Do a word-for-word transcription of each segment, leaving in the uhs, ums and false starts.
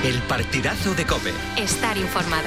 El partidazo de COPE. Estar informado.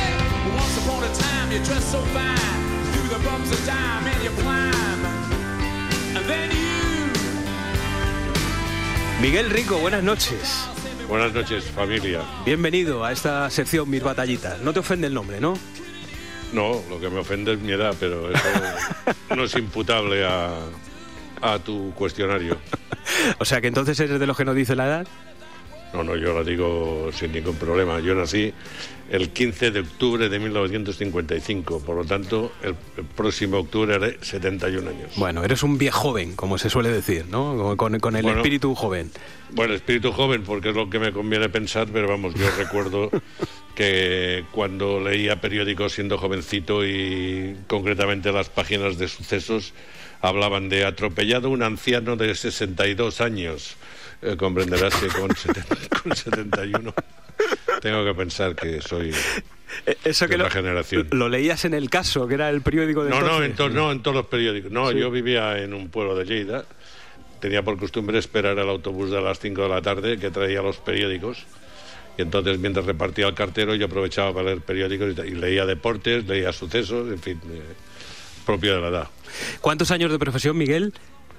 Miguel Rico, buenas noches. Buenas noches, familia. Bienvenido a esta sección Mis Batallitas. No te ofende el nombre, ¿no? No, lo que me ofende es mi edad, pero eso no es imputable a, a tu cuestionario. O sea, que entonces eres de los que no dice la edad. No, no, yo la digo sin ningún problema. Yo nací el quince de octubre de mil novecientos cincuenta y cinco, por lo tanto, el, el próximo octubre haré setenta y un años. Bueno, eres un viejo joven, como se suele decir, ¿no? Con, con el bueno, espíritu joven. Bueno, espíritu joven, porque es lo que me conviene pensar, pero vamos, yo recuerdo que cuando leía periódicos siendo jovencito y concretamente las páginas de sucesos, hablaban de atropellado un anciano de sesenta y dos años. Eh, comprenderás que con, setenta, con setenta y uno tengo que pensar que soy Eso de que otra lo, generación. Lo leías en El Caso, que era el periódico de no, entonces. No, en to, no, en todos los periódicos. No, sí. Yo vivía en un pueblo de Lleida. Tenía por costumbre esperar el autobús de las cinco de la tarde que traía los periódicos. Y entonces, mientras repartía el cartero, yo aprovechaba para leer periódicos y, y leía deportes, leía sucesos, en fin, eh, propio de la edad. ¿Cuántos años de profesión, Miguel?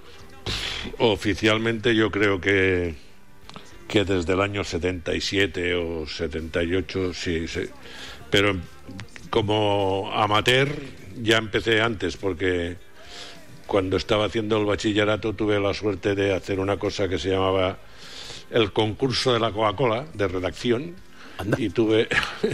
Oficialmente yo creo que que desde el año setenta y siete o setenta y ocho, sí, sí. Pero como amateur ya empecé antes, porque cuando estaba haciendo el bachillerato tuve la suerte de hacer una cosa que se llamaba el concurso de la Coca-Cola, de redacción. Anda. Y tuve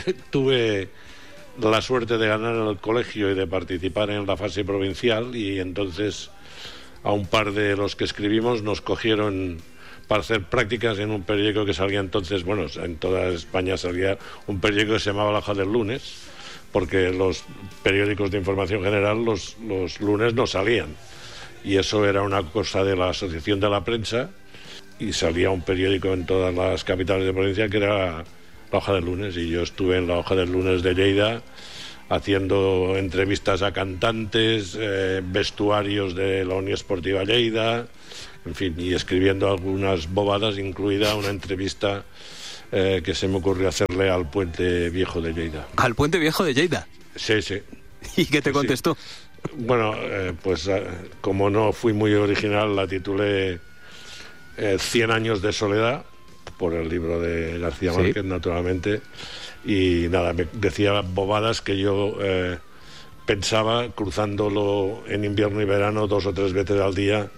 tuve la suerte de ganar en el colegio y de participar en la fase provincial, y entonces a un par de los que escribimos nos cogieron para hacer prácticas en un periódico que salía entonces, bueno, en toda España salía un periódico que se llamaba La Hoja del Lunes, porque los periódicos de información general los, los lunes no salían, y eso era una cosa de la Asociación de la Prensa, y salía un periódico en todas las capitales de provincia que era La Hoja del Lunes, y yo estuve en La Hoja del Lunes de Lleida haciendo entrevistas a cantantes, eh, vestuarios de la Unión Esportiva Lleida, en fin, y escribiendo algunas bobadas, incluida una entrevista eh, que se me ocurrió hacerle al Puente Viejo de Lleida. ¿Al Puente Viejo de Lleida? Sí, sí. ¿Y qué te contestó? Sí. Bueno, eh, pues eh, como no fui muy original, la titulé eh, Cien años de soledad, por el libro de García Márquez, sí, naturalmente. Y nada, me decía bobadas que yo eh, pensaba cruzándolo en invierno y verano dos o tres veces al día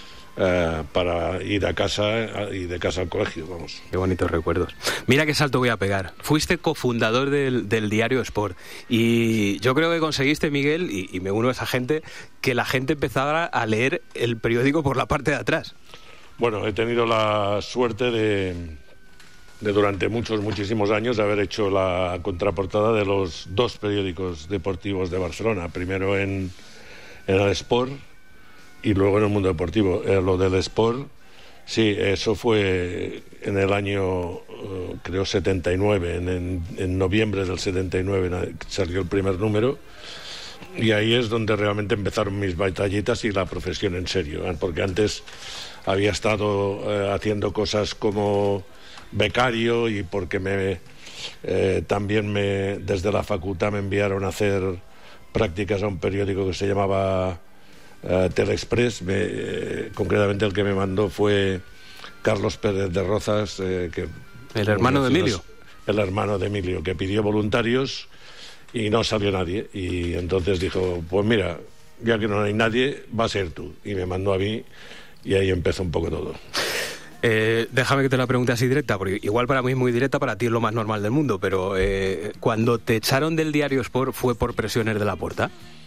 eh, para ir a casa y de casa al colegio, vamos. Qué bonitos recuerdos. Mira qué salto voy a pegar. Fuiste cofundador del, del diario Sport, y yo creo que conseguiste, Miguel, y, y me uno a esa gente, que la gente empezara a leer el periódico por la parte de atrás. Bueno, he tenido la suerte de... de durante muchos, muchísimos años haber hecho la contraportada de los dos periódicos deportivos de Barcelona, primero en, en el Sport y luego en el Mundo Deportivo. Eh, lo del Sport, sí, eso fue en el año, uh, creo, setenta y nueve, en, en, en noviembre del setenta y nueve salió el primer número, y ahí es donde realmente empezaron mis batallitas y la profesión en serio, ¿eh? Porque antes había estado eh, haciendo cosas como becario, y porque me eh, también me desde la facultad me enviaron a hacer prácticas a un periódico que se llamaba eh, Telexpress. Me, eh, concretamente el que me mandó fue Carlos Pérez de Rozas, eh, que el hermano de Emilio el hermano de Emilio, que pidió voluntarios y no salió nadie, y entonces dijo, pues mira, ya que no hay nadie, va a ser tú, y me mandó a mí, y ahí empezó un poco todo. Eh, déjame que te la pregunte así directa, porque igual para mí es muy directa, para ti es lo más normal del mundo, pero eh, cuando te echaron del diario Sport, ¿fue por presiones de Laporta?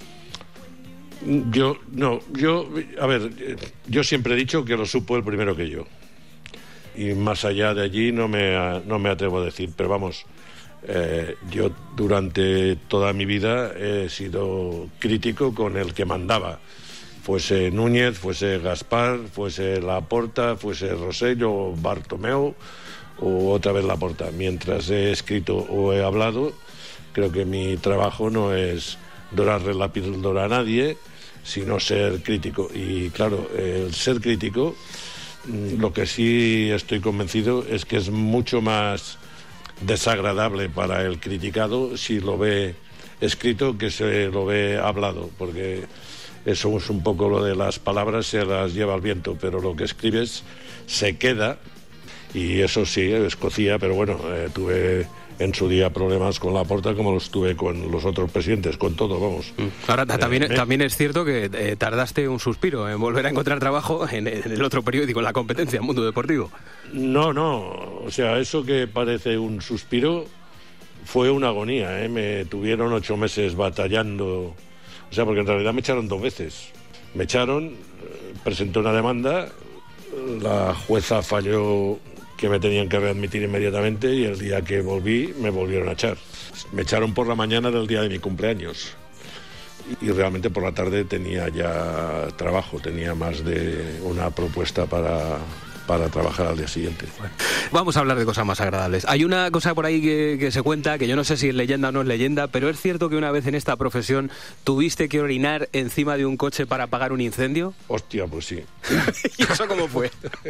Yo, no, yo, a ver, yo siempre he dicho que lo supo el primero que yo, y más allá de allí no me, no me atrevo a decir, pero vamos, eh, yo durante toda mi vida he sido crítico con el que mandaba, fuese Núñez, fuese Gaspar, fuese Laporta, fuese Rossell o Bartomeu o otra vez Laporta. Mientras he escrito o he hablado, creo que mi trabajo no es dorarle la píldora a nadie, sino ser crítico. Y claro, el ser crítico, lo que sí estoy convencido es que es mucho más desagradable para el criticado si lo ve escrito que se lo ve hablado, porque eso es un poco lo de las palabras, se las lleva el viento, pero lo que escribes se queda, y eso sí, escocía, pero bueno, eh, tuve en su día problemas con Laporta como los tuve con los otros presidentes, con todo, vamos. Ahora, también, eh, también es cierto que eh, tardaste un suspiro en volver a encontrar trabajo en, en el otro periódico, en La Competencia, en Mundo Deportivo. No, no, o sea, eso que parece un suspiro fue una agonía, ¿eh? Me tuvieron ocho meses batallando, o sea, porque en realidad me echaron dos veces. Me echaron, presenté una demanda, la jueza falló que me tenían que readmitir inmediatamente y el día que volví me volvieron a echar. Me echaron por la mañana del día de mi cumpleaños y realmente por la tarde tenía ya trabajo, tenía más de una propuesta para, para trabajar al día siguiente. Vamos a hablar de cosas más agradables. Hay una cosa por ahí que, que se cuenta, que yo no sé si es leyenda o no es leyenda, pero es cierto que una vez en esta profesión tuviste que orinar encima de un coche para apagar un incendio. Hostia, pues sí. ¿Y eso cómo fue?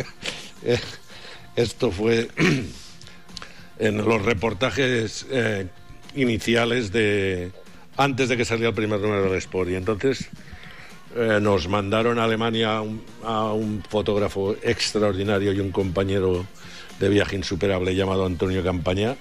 Esto fue en los reportajes eh, iniciales de antes de que saliera el primer número del Sport, y entonces eh, nos mandaron a Alemania a un, a un fotógrafo extraordinario y un compañero de viaje insuperable llamado Antonio Campaña,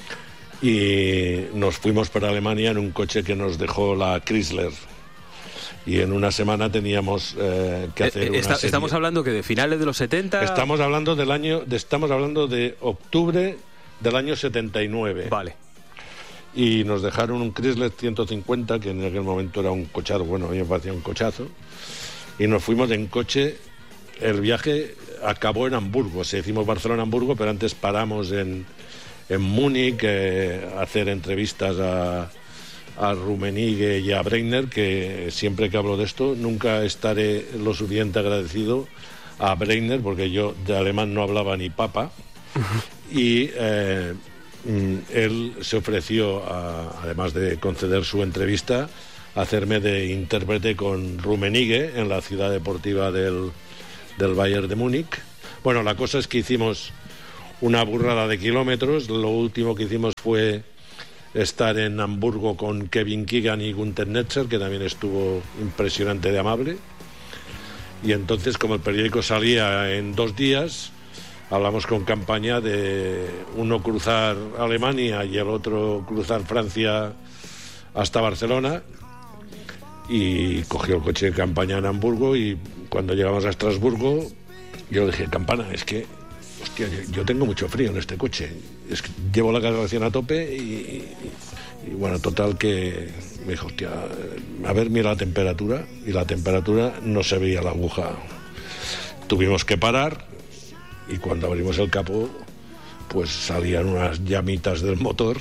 y nos fuimos para Alemania en un coche que nos dejó la Chrysler. Y en una semana teníamos eh, que hacer una Está, serie. Estamos hablando que de finales de los setenta. Estamos hablando del año, de, estamos hablando de octubre del año setenta y nueve. Vale. Y nos dejaron un Chrysler ciento cincuenta, que en aquel momento era un cochazo, bueno, a mí me parecía un cochazo. Y nos fuimos en coche. El viaje acabó en Hamburgo, o sea, hicimos Barcelona-Hamburgo, pero antes paramos en, en Múnich eh, a hacer entrevistas a a Rummenigge y a Breitner, que siempre que hablo de esto nunca estaré lo suficiente agradecido a Breitner, porque yo de alemán no hablaba ni papa. Y eh, él se ofreció, a, además de conceder su entrevista, a hacerme de intérprete con Rummenigge en la ciudad deportiva del, del Bayern de Múnich. Bueno, la cosa es que hicimos una burrada de kilómetros. Lo último que hicimos fue estar en Hamburgo con Kevin Keegan y Günther Netzer, que también estuvo impresionante de amable. Y entonces, como el periódico salía en dos días, hablamos con Campaña de uno cruzar Alemania y el otro cruzar Francia hasta Barcelona, y cogió el coche de Campaña en Hamburgo, y cuando llegamos a Estrasburgo yo le dije: Campana, es que hostia, yo tengo mucho frío en este coche, es que llevo la calefacción a tope. Y, y, y bueno, total que me dijo: hostia, a ver, mira la temperatura. Y la temperatura no se veía la aguja. Tuvimos que parar, y cuando abrimos el capó pues salían unas llamitas del motor.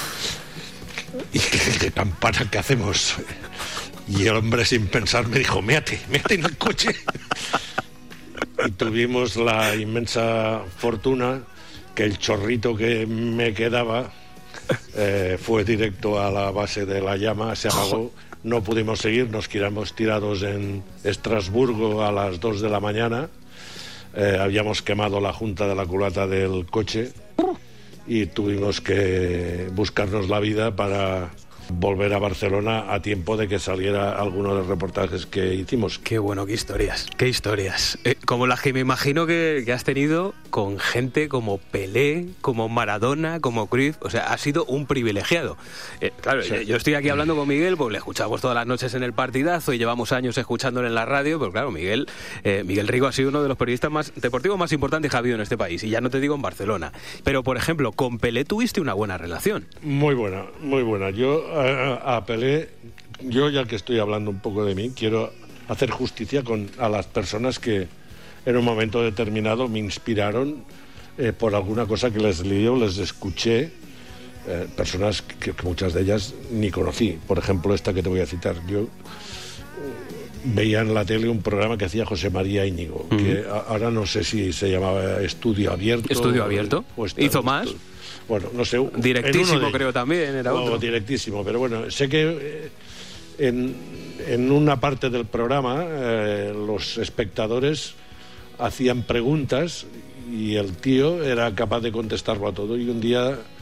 Y dije: Campana, ¿qué hacemos? Y el hombre, sin pensar, me dijo: méate, méate en el coche. Y tuvimos la inmensa fortuna que el chorrito que me quedaba eh, fue directo a la base de la llama, se apagó, no pudimos seguir, nos quedamos tirados en Estrasburgo a las dos de la mañana. Eh, habíamos quemado la junta de la culata del coche y tuvimos que buscarnos la vida para volver a Barcelona a tiempo de que saliera alguno de los reportajes que hicimos. Qué bueno, qué historias, qué historias. Eh, como las que me imagino que, que has tenido con gente como Pelé, como Maradona, como Cruyff. O sea, has sido un privilegiado. Eh, claro, sí. Yo estoy aquí hablando con Miguel, pues le escuchamos todas las noches en el Partidazo y llevamos años escuchándole en la radio, pero claro, Miguel, eh, Miguel Rigo ha sido uno de los periodistas más deportivos más importantes que ha habido en este país, y ya no te digo en Barcelona. Pero, por ejemplo, con Pelé tuviste una buena relación. Muy buena, muy buena. Yo a, a Pelé, yo ya que estoy hablando un poco de mí, quiero hacer justicia con a las personas que en un momento determinado me inspiraron eh, por alguna cosa que les leí o les escuché, eh, personas que, que muchas de ellas ni conocí. Por ejemplo, esta que te voy a citar. Yo eh, veía en la tele un programa que hacía José María Íñigo, uh-huh. que a, ahora no sé si se llamaba Estudio Abierto. ¿Estudio Abierto? O, o está, ¿Hizo más? Bueno, no sé. Directísimo, de, creo también, era otro. No, directísimo, pero bueno, sé que eh, en, en una parte del programa eh, los espectadores hacían preguntas y el tío era capaz de contestarlo a todo. Y un día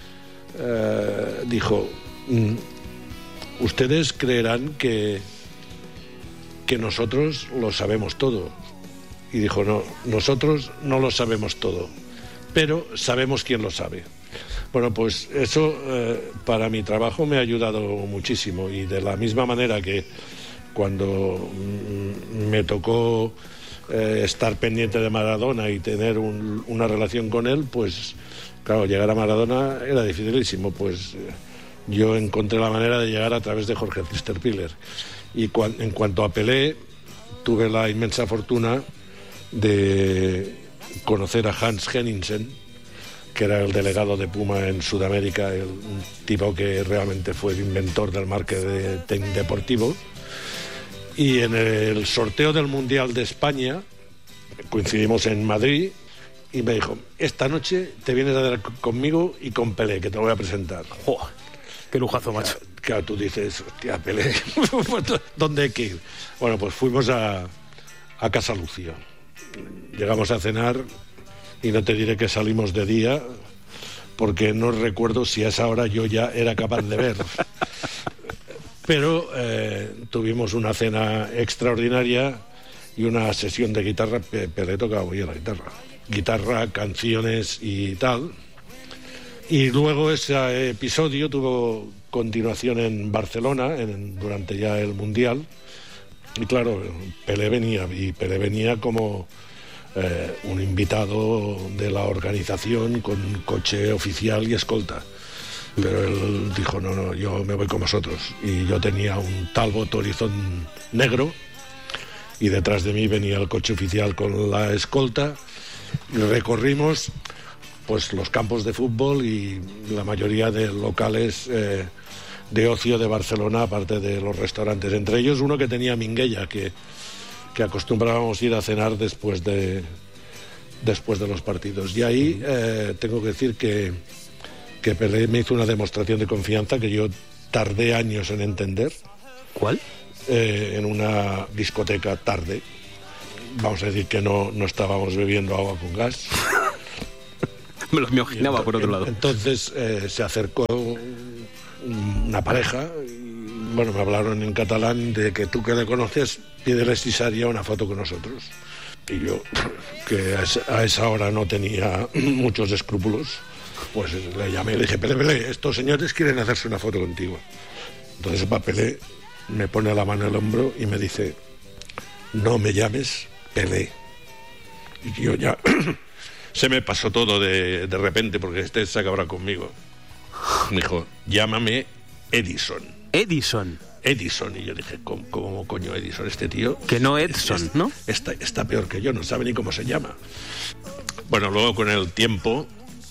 eh, dijo, mm, ustedes creerán que, que nosotros lo sabemos todo. Y dijo, no, nosotros no lo sabemos todo, pero sabemos quién lo sabe. Bueno, pues eso eh, para mi trabajo me ha ayudado muchísimo, y de la misma manera que cuando mm, me tocó eh, estar pendiente de Maradona y tener un, una relación con él, pues claro, llegar a Maradona era dificilísimo, pues eh, yo encontré la manera de llegar a través de Jorge Pfister-Piller. Y cuan, en cuanto a Pelé, tuve la inmensa fortuna de conocer a Hans Henningsen, que era el delegado de Puma en Sudamérica, el, un tipo que realmente fue el inventor del marketing deportivo. Y en el sorteo del Mundial de España coincidimos en Madrid y me dijo, esta noche te vienes a ver conmigo y con Pelé, que te lo voy a presentar. ¡Oh! ¡Qué lujazo, macho! Claro, claro, tú dices, hostia, Pelé, ¿dónde hay que ir? Bueno, pues fuimos a, a Casa Lucio. Llegamos a cenar y no te diré que salimos de día, porque no recuerdo si a esa hora yo ya era capaz de ver. Pero eh, tuvimos una cena extraordinaria y una sesión de guitarra. Pelé tocaba muy bien la guitarra. Guitarra, canciones y tal. Y luego ese episodio tuvo continuación en Barcelona, en, durante ya el Mundial. Y claro, Pelé venía, y Pelé venía como eh, un invitado de la organización con coche oficial y escolta. Pero él dijo, no, no, yo me voy con vosotros. Y yo tenía un Talbot Horizon negro, y detrás de mí venía el coche oficial con la escolta, y recorrimos pues los campos de fútbol y la mayoría de locales eh, de ocio de Barcelona, aparte de los restaurantes, entre ellos uno que tenía Minguella, que, que acostumbrábamos ir a cenar después de, después de los partidos. Y ahí eh, tengo que decir que, que Pelé me hizo una demostración de confianza que yo tardé años en entender. ¿Cuál? Eh, en una discoteca tarde. Vamos a decir que no, no estábamos bebiendo agua con gas. Me lo imaginaba por otro lado. Entonces eh, se acercó una pareja y, bueno, me hablaron en catalán de que tú que le conoces, pídele si se haría una foto con nosotros. Y yo, que a esa, a esa hora no tenía muchos escrúpulos, pues le llamé y le dije, Pelé, Pelé, estos señores quieren hacerse una foto contigo. Entonces el Pelé me pone la mano en el hombro y me dice, no me llames Pelé. Y yo ya se me pasó todo de, de repente, porque este se acabará conmigo. Me dijo, llámame Edison. Edison. Edison. Y yo dije, ¿cómo, cómo coño Edison? Este tío... Que no Edson, es, ¿no? Está, está peor que yo, no sabe ni cómo se llama. Bueno, luego con el tiempo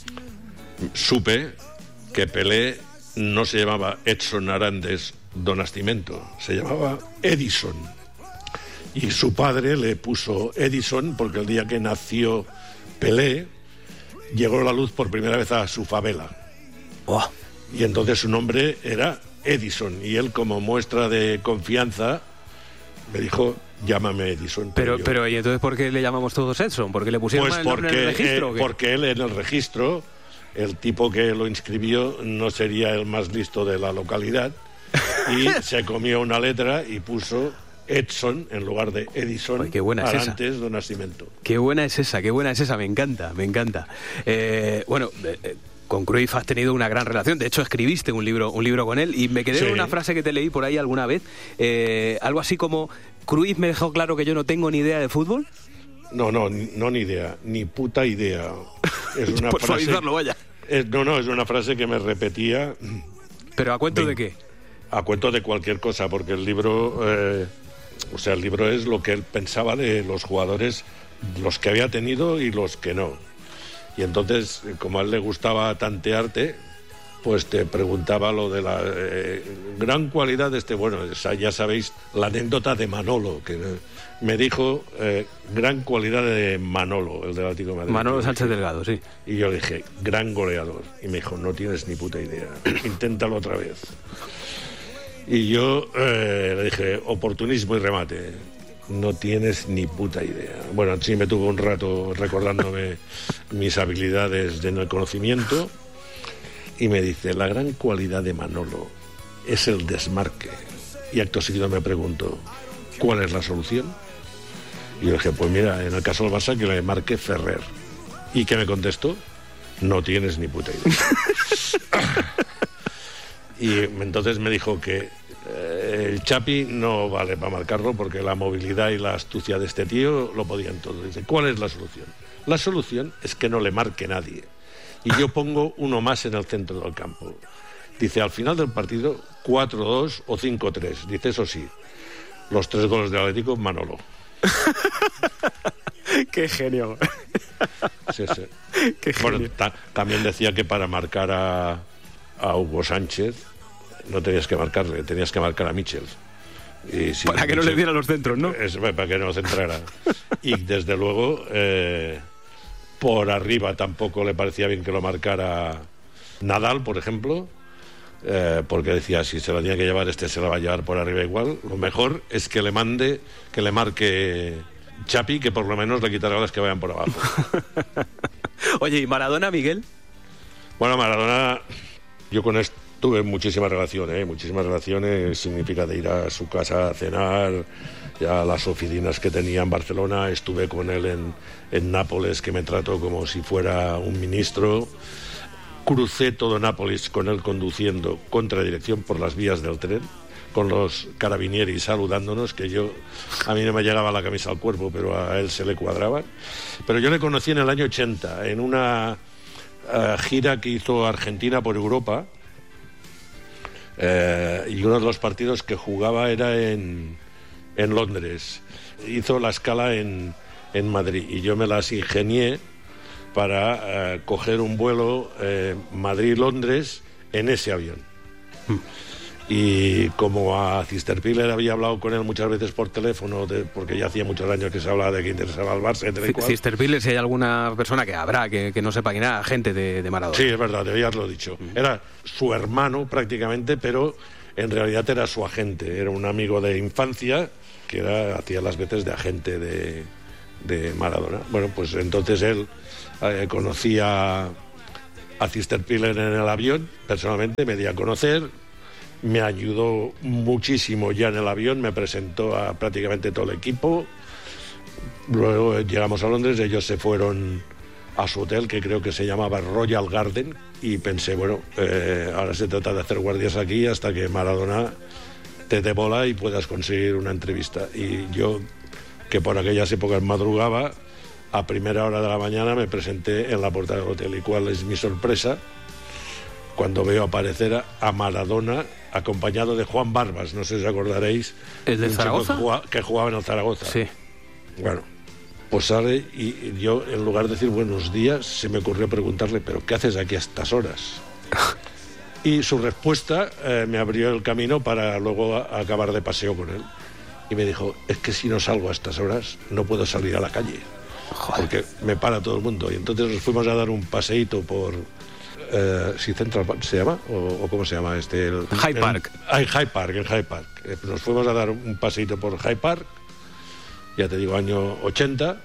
supe que Pelé no se llamaba Edson Arandes do Nascimento, se llamaba Edison. Y su padre le puso Edison porque el día que nació Pelé llegó la luz por primera vez a su favela. Oh. Y entonces su nombre era Edison, y él, como muestra de confianza, me dijo, llámame Edison. Pero, yo, pero ¿y entonces por qué le llamamos todos Edson? ¿Porque le pusieron pues el nombre porque, en el registro? eh, ¿o qué? porque él en el registro, el tipo que lo inscribió no sería el más listo de la localidad, y se comió una letra y puso Edson en lugar de Edison. Ay, qué buena es esa. Antes de nacimiento. Qué buena es esa, qué buena es esa, me encanta, me encanta. Eh, bueno, eh, con Cruyff has tenido una gran relación, de hecho escribiste un libro, un libro con él, y me quedé Sí. en una frase que te leí por ahí alguna vez, eh, algo así como, Cruyff me dejó claro que yo no tengo ni idea de fútbol. No, no, ni, no ni idea, ni puta idea. Es una Por frase... suavizarlo, vaya. Es, no, no, es una frase que me repetía... ¿Pero a cuento Ven. de qué? A cuento de cualquier cosa, porque el libro, eh, o sea, el libro es lo que él pensaba de los jugadores, los que había tenido y los que no. Y entonces, como a él le gustaba tantearte, pues te preguntaba lo de la eh, gran cualidad de este, bueno, esa, ya sabéis, la anécdota de Manolo, que me dijo, eh, gran cualidad de Manolo, el del Atlético de Madrid. Manolo Sánchez Delgado, sí. Y yo le dije, gran goleador. Y me dijo, no tienes ni puta idea, inténtalo otra vez. Y yo eh, le dije, oportunismo y remate. No tienes ni puta idea. Bueno, sí me tuvo un rato recordándome mis habilidades en el conocimiento. y me dice, la gran cualidad de Manolo es el desmarque. Y acto seguido me pregunto, ¿cuál es la solución? Y yo dije, pues mira, en el caso del Barça que le marque Ferrer. ¿Y qué me contestó? No tienes ni puta idea. Y entonces me dijo que eh, el Chapi no vale para marcarlo porque la movilidad y la astucia de este tío lo podían todo. Dice, ¿cuál es la solución? La solución es que no le marque nadie. Y yo pongo uno más en el centro del campo. Dice, al final del partido, cuatro dos o cinco tres. Dice, eso sí, los tres goles del Atlético, Manolo. ¡Qué genio! Sí, sí. Qué genio. Bueno, ta- también decía que para marcar a, a Hugo Sánchez no tenías que marcarle, tenías que marcar a Michel. Y si para que Michel, no le diera los centros, ¿no? Es, para que no centrara. Y desde luego, eh, por arriba tampoco le parecía bien que lo marcara Nadal, por ejemplo, eh, porque decía, si se lo tenía que llevar, este se lo va a llevar por arriba igual. Lo mejor es que le mande, que le marque Chapi, que por lo menos le quitará las que vayan por abajo. Oye, ¿y Maradona, Miguel? Bueno, Maradona, yo con esto tuve muchísimas relaciones, ¿eh? muchísimas relaciones, significa de ir a su casa a cenar, ya las oficinas que tenía en Barcelona, estuve con él en, en Nápoles, que me trató como si fuera un ministro, crucé todo Nápoles con él conduciendo contradirección por las vías del tren, con los carabinieri saludándonos, que yo, a mí no me llegaba la camisa al cuerpo, pero a él se le cuadraban. Pero yo le conocí en el año ochenta, en una uh, gira que hizo Argentina por Europa, uh, y uno de los partidos que jugaba era en, en Londres. Hizo la escala en, en Madrid, y yo me las ingenié para uh, coger un vuelo uh, Madrid-Londres en ese avión. Mm. Y como a Cisterpiller había hablado con él muchas veces por teléfono, de, porque ya hacía muchos años que se hablaba de que interesaba al Barça, Cisterpiller, si hay alguna persona que habrá que, que no sepa quién era, gente de, de Maradona. Sí, es verdad, te habías lo dicho. Uh-huh. Era su hermano prácticamente, pero en realidad era su agente. Era un amigo de infancia que era, hacía las veces de agente de, de Maradona. Bueno, pues entonces él eh, conocía a Cisterpiller en el avión, personalmente, me dio a conocer. Me ayudó muchísimo ya en el avión, me presentó a prácticamente todo el equipo. Luego llegamos a Londres, ellos se fueron a su hotel, que creo que se llamaba Royal Garden, y pensé, bueno, eh, ahora se trata de hacer guardias aquí hasta que Maradona te dé bola y puedas conseguir una entrevista. Y yo, que por aquellas épocas madrugaba, a primera hora de la mañana me presenté en la puerta del hotel. ¿Y cuál es mi sorpresa? Cuando veo aparecer a Maradona acompañado de Juan Barbas, no sé si os acordaréis. ¿El de Zaragoza? Que jugaba, que jugaba en el Zaragoza. Sí. Bueno, pues sale y yo, en lugar de decir buenos días, se me ocurrió preguntarle, ¿pero qué haces aquí a estas horas? Y su respuesta eh, me abrió el camino para luego a, a acabar de paseo con él. Y me dijo, es que si no salgo a estas horas, no puedo salir a la calle. Joder. Porque me para todo el mundo. Y entonces nos fuimos a dar un paseíto por... Eh, si Central Park se llama o, o cómo se llama este el, Hyde Park el, el Hyde Park el Hyde Park eh, nos fuimos a dar un paseito por Hyde Park, ya te digo, año ochenta,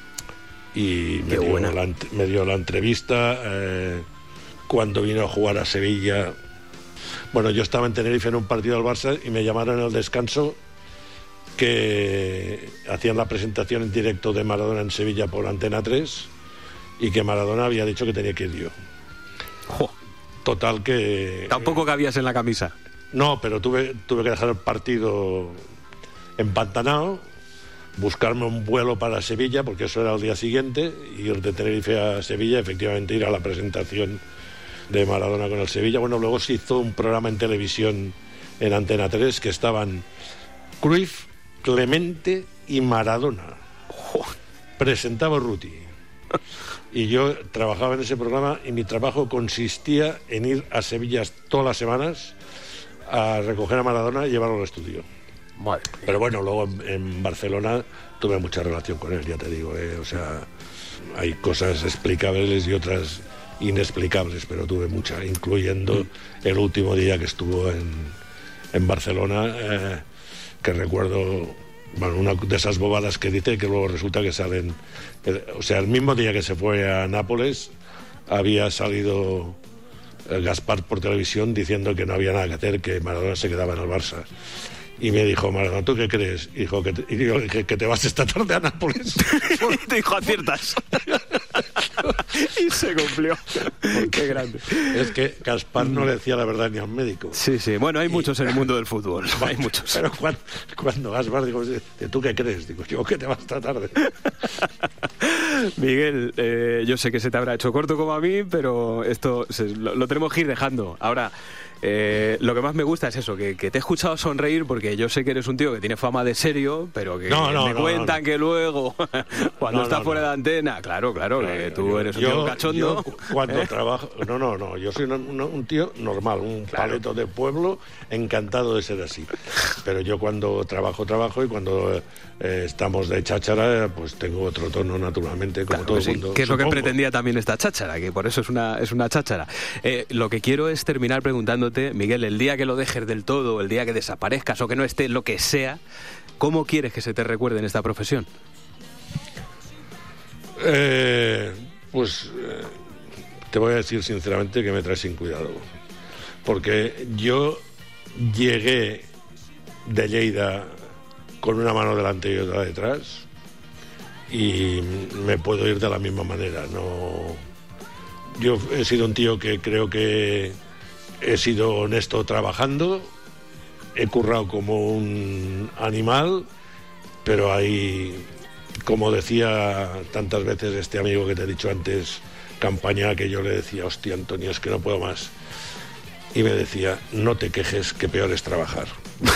y me dio, la, me dio la entrevista eh, cuando vino a jugar a Sevilla. Bueno, yo estaba en Tenerife en un partido del Barça y me llamaron en el descanso que hacían la presentación en directo de Maradona en Sevilla por Antena tres y que Maradona había dicho que tenía que ir yo. Jo. Total que... Tampoco cabías en la camisa. No, pero tuve, tuve que dejar el partido empantanado, buscarme un vuelo para Sevilla, porque eso era el día siguiente, ir de Tenerife a Sevilla, efectivamente ir a la presentación de Maradona con el Sevilla. Bueno, luego se hizo un programa en televisión en Antena tres que estaban Cruyff, Clemente y Maradona. Jo. Presentaba Ruti. Y yo trabajaba en ese programa y mi trabajo consistía en ir a Sevilla todas las semanas a recoger a Maradona y llevarlo al estudio. Vale. Pero bueno, luego en, en Barcelona tuve mucha relación con él, ya te digo, ¿eh? O sea, hay cosas explicables y otras inexplicables, pero tuve mucha, incluyendo mm. el último día que estuvo en, en Barcelona, eh, que recuerdo... Bueno, una de esas bobadas que dice que luego resulta que salen... Eh, o sea, el mismo día que se fue a Nápoles había salido Gaspar por televisión diciendo que no había nada que hacer, que Maradona se quedaba en el Barça. Y me dijo, Maradona, ¿tú qué crees? Y dijo, que te, y yo le dije, que te vas esta tarde a Nápoles. Y te dijo, aciertas. Y se cumplió. Qué grande. Es que Gaspar no le decía la verdad ni a un médico. Sí, sí. Bueno, hay y... muchos en el mundo del fútbol. Hay muchos. Pero cuando, cuando Gaspar dijo, ¿tú qué crees? Digo, yo que te vas esta tarde. Miguel, eh, yo sé que se te habrá hecho corto como a mí, pero esto se, lo, lo tenemos que ir dejando. Ahora, eh, lo que más me gusta es eso, que, que te he escuchado sonreír, porque yo sé que eres un tío que tiene fama de serio, pero que no, no, me no, cuentan no, no. que luego, cuando no, estás no, fuera no. de antena, claro, claro, que no, tú yo, eres un yo, tío cachondo. Yo cuando ¿Eh? trabajo, no, no, no, yo soy un, un, un tío normal, un claro. paleto de pueblo, encantado de ser así. Pero yo cuando trabajo, trabajo, y cuando eh, estamos de cháchara, pues tengo otro tono naturalmente, como claro, todo el sí. mundo. Que es lo supongo. que pretendía también esta cháchara, que por eso es una, es una cháchara. Eh, lo que quiero es terminar preguntándote, Miguel, el día que lo dejes del todo, el día que desaparezcas o que no esté, lo que sea, ¿cómo quieres que se te recuerde en esta profesión? Eh, pues eh, te voy a decir sinceramente que me traes sin cuidado, porque yo llegué de Lleida con una mano delante y otra detrás, y me puedo ir de la misma manera. No, yo he sido un tío que creo que he sido honesto trabajando, he currado como un animal, pero hay, como decía tantas veces este amigo que te he dicho antes, Campaña, que yo le decía, hostia, Antonio, es que no puedo más. Y me decía, no te quejes, que peor es trabajar. Pues,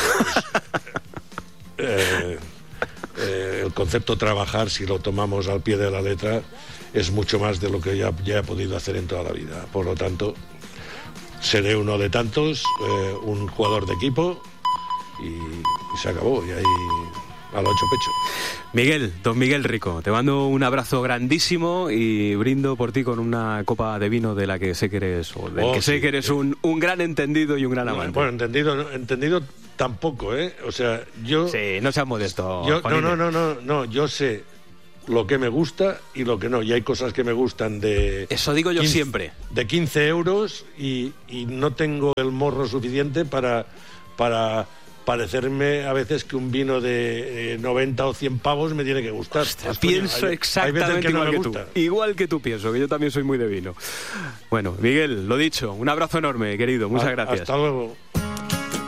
eh, eh, el concepto trabajar, si lo tomamos al pie de la letra, es mucho más de lo que ya, ya he podido hacer en toda la vida. Por lo tanto, seré uno de tantos, eh, un jugador de equipo, y, y se acabó, y ahí a lo hecho pecho. Miguel, don Miguel Rico, te mando un abrazo grandísimo y brindo por ti con una copa de vino de la que sé que eres, o del oh, que sé sí, que eres sí. un, un gran entendido y un gran amante. Bueno, entendido, entendido tampoco, ¿eh? O sea, yo... Sí, no seas modesto, yo, no, Juanine. no, no, no, no, yo sé lo que me gusta y lo que no, y hay cosas que me gustan de... Eso digo yo quince, siempre. De quince euros y, y no tengo el morro suficiente para... para parecerme a veces que un vino de eh, noventa o cien pavos me tiene que gustar. Hostia, pues, pienso coño, hay, exactamente hay que igual no que gusta. tú. Igual que tú pienso, que yo también soy muy de vino. Bueno, Miguel, lo dicho, un abrazo enorme, querido. Muchas a, gracias. Hasta luego.